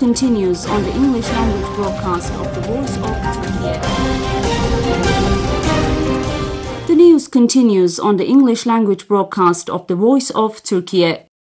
continues on the English language broadcast of the Voice of Turkey. The news continues on the English language broadcast of the Voice of Turkey.